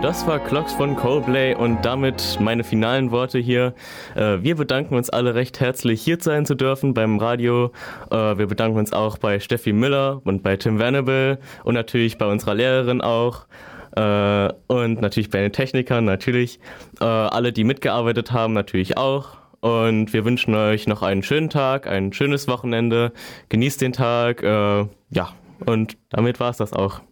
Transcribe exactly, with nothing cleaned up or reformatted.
das war Clocks von Coldplay und damit meine finalen Worte hier. Äh, wir bedanken uns alle recht herzlich, hier sein zu dürfen beim Radio. Äh, wir bedanken uns auch bei Steffi Müller und bei Tim Venable und natürlich bei unserer Lehrerin auch. Äh, und natürlich bei den Technikern, natürlich. Äh, alle, die mitgearbeitet haben, natürlich auch. Und wir wünschen euch noch einen schönen Tag, ein schönes Wochenende. Genießt den Tag. Äh, ja, und damit war es das auch.